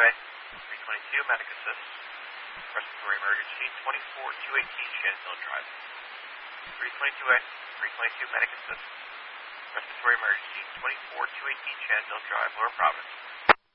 322A, 322 Medic Assist, respiratory emergency, 24218 Shenandoah Drive. 322A, 322 Medic Assist, respiratory emergency, 24218 Shenandoah Drive, Lower Providence.